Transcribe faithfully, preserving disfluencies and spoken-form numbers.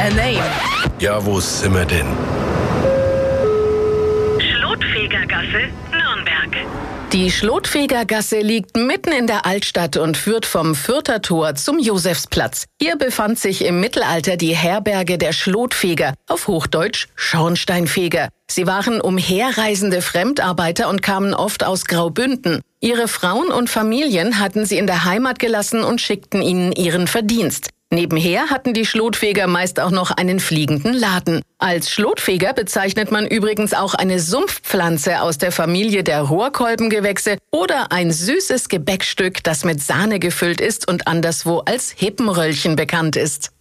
a name. Ja, wo sind wir denn? Schlotfegergasse, Nürnberg. Die Schlotfegergasse liegt mitten in der Altstadt und führt vom Fürther Tor zum Josefsplatz. Hier befand sich im Mittelalter die Herberge der Schlotfeger, auf Hochdeutsch Schornsteinfeger. Sie waren umherreisende Fremdarbeiter und kamen oft aus Graubünden. Ihre Frauen und Familien hatten sie in der Heimat gelassen und schickten ihnen ihren Verdienst. Nebenher hatten die Schlotfeger meist auch noch einen fliegenden Laden. Als Schlotfeger bezeichnet man übrigens auch eine Sumpfpflanze aus der Familie der Rohrkolbengewächse oder ein süßes Gebäckstück, das mit Sahne gefüllt ist und anderswo als Hippenröllchen bekannt ist.